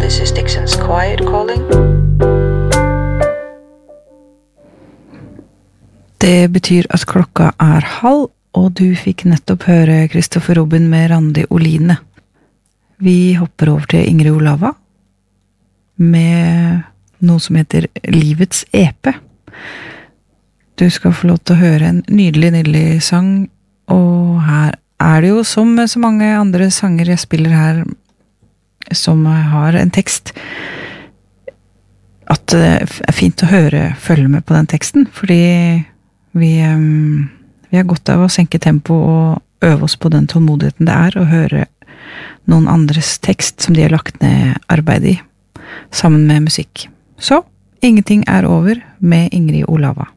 this is Dixon's Quiet calling. Det betyr at klokka 1:30, og du fikk nettopp høre Christopher Robin med Randi Oline. Vi hopper over til Ingrid Olava med noe som heter Livets epe. Du skal få lov til å høre en nydelig sang, og her det jo som med så mange andre sanger jeg spiller her som har en tekst, at det fint å følge med på den teksten, fordi vi har godt av å senke tempo og øve oss på den tålmodigheten det å høre noen andres tekst som de har lagt ned arbeid i, sammen med musikk. Så, ingenting over med Ingrid Olava.